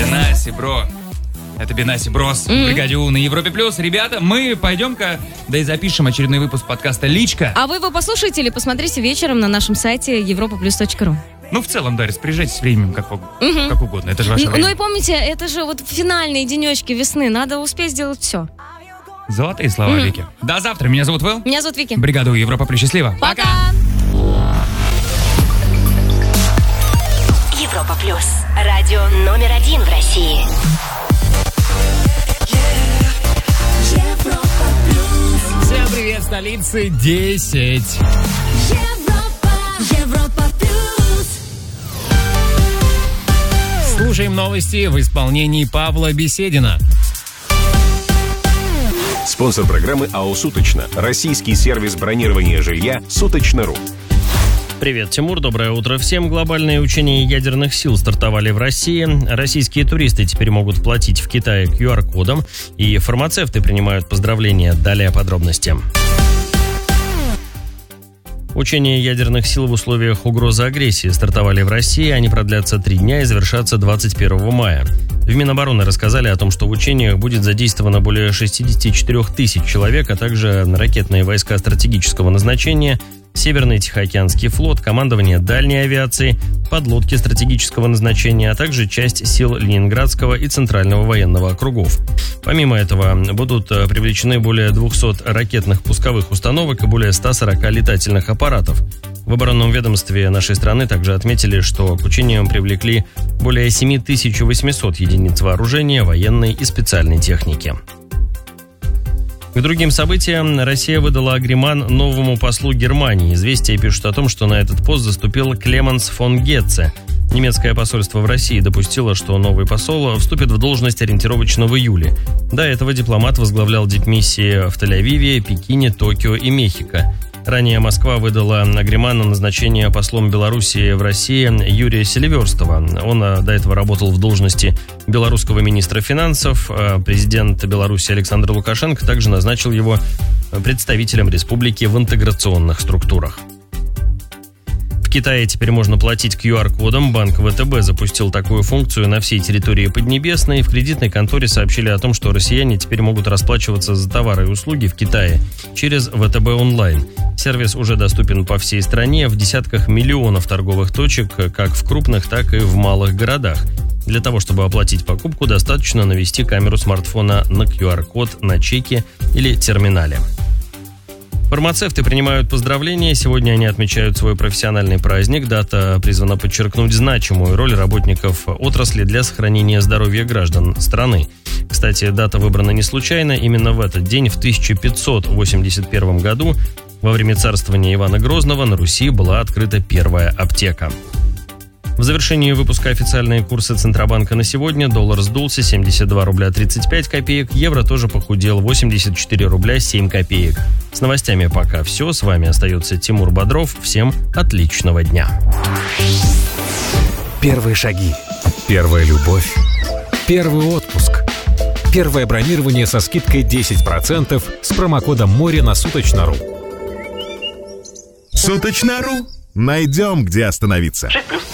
Бенаси, бро. Это Бенаси Брос в бригаде У на Европе Плюс. Ребята, мы пойдем-ка, да и запишем очередной выпуск подкаста «Личка». А вы его послушайте или посмотрите вечером на нашем сайте europaplus.ru. Ну, в целом, да, распоряжайтесь временем как угодно. Это же ваше время. Ну и помните, это же вот финальные денечки весны. Надо успеть сделать все. Золотые слова, Вики. До завтра. Меня зовут Вэл. Меня зовут Вики. Бригада У, Европа Плюс. Счастливо. Пока! Европа Плюс. Радио номер 1 в России. Всем привет, столицы 10. Европа Плюс. Слушаем новости в исполнении Павла Беседина. Спонсор программы АО «Суточно». Российский сервис бронирования жилья «Суточно.ру». Привет, Тимур, доброе утро всем. Глобальные учения ядерных сил стартовали в России. Российские туристы теперь могут платить в Китае QR-кодом. И фармацевты принимают поздравления. Далее подробности. Учения ядерных сил в условиях угрозы агрессии стартовали в России. Они продлятся 3 дня и завершатся 21 мая. В Минобороны рассказали о том, что в учениях будет задействовано более 64 тысяч человек, а также ракетные войска стратегического назначения, Северный Тихоокеанский флот, командование дальней авиации, подлодки стратегического назначения, а также часть сил Ленинградского и Центрального военного округов. Помимо этого, будут привлечены более 200 ракетных пусковых установок и более 140 летательных аппаратов. В оборонном ведомстве нашей страны также отметили, что к учениям привлекли более 7800 единиц вооружения, военной и специальной техники. К другим событиям Россия выдала агриман новому послу Германии. Известия пишут о том, что на этот пост заступил Клеменс фон Гетце. Немецкое посольство в России допустило, что новый посол вступит в должность ориентировочно в июле. До этого дипломат возглавлял дипмиссии в Тель-Авиве, Пекине, Токио и Мехико. Ранее Москва выдала агриман на назначение послом Белоруссии в России Юрия Селиверстова. Он до этого работал в должности белорусского министра финансов. Президент Беларуси Александр Лукашенко также назначил его представителем республики в интеграционных структурах. В Китае теперь можно платить QR-кодом. Банк ВТБ запустил такую функцию на всей территории Поднебесной. В кредитной конторе сообщили о том, что россияне теперь могут расплачиваться за товары и услуги в Китае через ВТБ онлайн. Сервис уже доступен по всей стране в десятках миллионов торговых точек, как в крупных, так и в малых городах. Для того, чтобы оплатить покупку, достаточно навести камеру смартфона на QR-код на чеке или терминале. Фармацевты принимают поздравления. Сегодня они отмечают свой профессиональный праздник. Дата призвана подчеркнуть значимую роль работников отрасли для сохранения здоровья граждан страны. Кстати, дата выбрана не случайно. Именно в этот день, в 1581 году, во время царствования Ивана Грозного, на Руси была открыта первая аптека. В завершении выпуска официальные курсы Центробанка на сегодня. Доллар сдулся 72 рубля 35 копеек. Евро тоже похудел 84 рубля 7 копеек. С новостями пока все. С вами остается Тимур Бодров. Всем отличного дня. Первые шаги. Первая любовь. Первый отпуск. Первое бронирование со скидкой 10% с промокодом МОРЕ на Суточно.ру. Суточно.ру. Найдем, где остановиться. 6+.